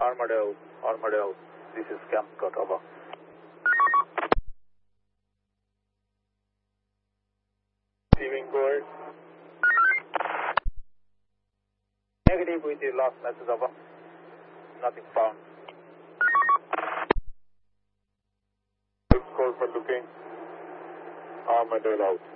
Armadale. This is Camp Scott, over. Receiving board. Negative with the last message, over. Nothing found. Call for looking. Armadale out.